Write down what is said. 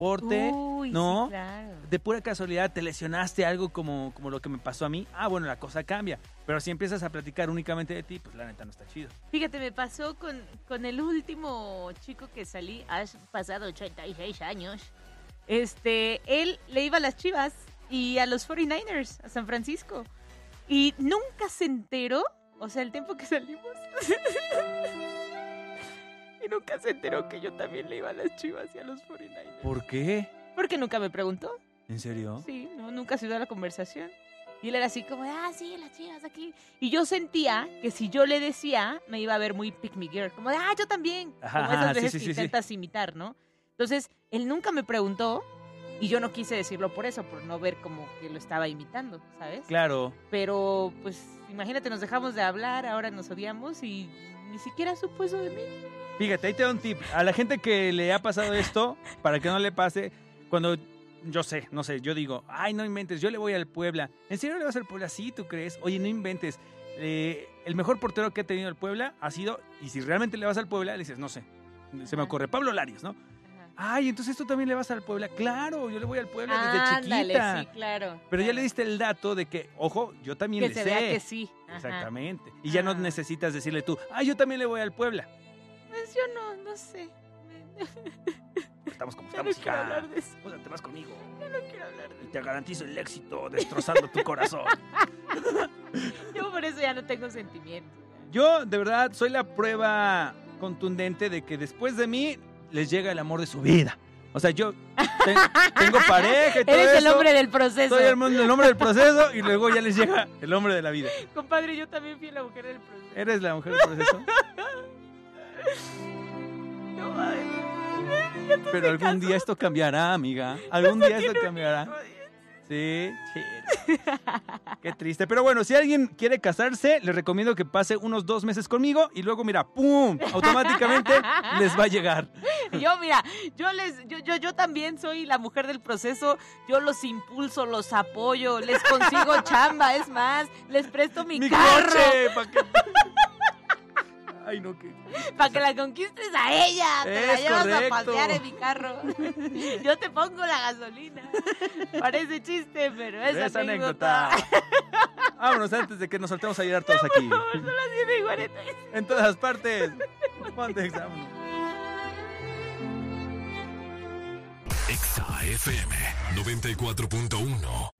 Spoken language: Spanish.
Uy, ¿no? Sí, claro. De pura casualidad te lesionaste algo como lo que me pasó a mí. Bueno, la cosa cambia. Pero si empiezas a platicar únicamente de ti, pues la neta no está chido. Fíjate, me pasó con el último chico que salí, has pasado 86 años. Él le iba a las Chivas y a los 49ers, a San Francisco. Y nunca se enteró, o sea, el tiempo que salimos. Y nunca se enteró que yo también le iba a las Chivas y a los 49ers. ¿Por qué? Porque nunca me preguntó. ¿En serio? Sí, no, nunca se dio la conversación. Y él era así como, sí, las Chivas aquí. Y yo sentía que si yo le decía, me iba a ver muy pick me girl. Como de, yo también. Ajá, Como esas sí, veces sí, que sí, sí. intentas imitar, ¿no? Entonces, él nunca me preguntó y yo no quise decirlo por eso, por no ver como que lo estaba imitando, ¿sabes? Claro. Pero, pues, imagínate, nos dejamos de hablar, ahora nos odiamos y ni siquiera supo eso de mí. Fíjate, ahí te doy un tip. A la gente que le ha pasado esto, para que no le pase, cuando yo digo, no inventes, yo le voy al Puebla. ¿En serio le vas al Puebla? Sí, ¿tú crees? Oye, no inventes. El mejor portero que ha tenido el Puebla ha sido, y si realmente le vas al Puebla, le dices, no sé, se me ocurre, Pablo Larios, ¿no? Entonces tú también le vas al Puebla. Claro, yo le voy al Puebla desde chiquita. Sí, claro. Pero ya le diste el dato de que, ojo, yo también que le se sé. vea que sí. Ajá. Exactamente. Y ya no necesitas decirle tú, yo también le voy al Puebla. Pues yo no sé. Estamos como Ya estamos, no quiero hija. hablar de eso. Te vas conmigo. Ya no quiero hablar de Y eso. te garantizo el éxito destrozando tu corazón. Yo por eso ya no tengo sentimientos. Yo, de verdad, soy la prueba contundente de que después de mí les llega el amor de su vida. O sea, yo tengo pareja y todo Eres eso. el hombre del proceso. Soy el hombre del proceso y luego ya les llega el hombre de la vida. Compadre, yo también fui la mujer del proceso. ¿Eres la mujer del proceso? No, madre. Pero algún día esto cambiará, amiga. Algún día esto cambiará. Sí, qué triste. Pero bueno, si alguien quiere casarse, les recomiendo que pase unos 2 meses conmigo y luego, mira, ¡pum! Automáticamente les va a llegar. Yo también soy la mujer del proceso. Yo los impulso, los apoyo, les consigo chamba, es más, les presto mi carro. Coche, para que la conquistes a ella. Te la llevas correcto. a pasear en mi carro. Yo te pongo la gasolina. Parece chiste, pero es anécdota. Vámonos antes de que nos soltemos a llorar todos aquí. Son las 7:40. En todas partes. Ponte, vámonos. Exa FM 94.1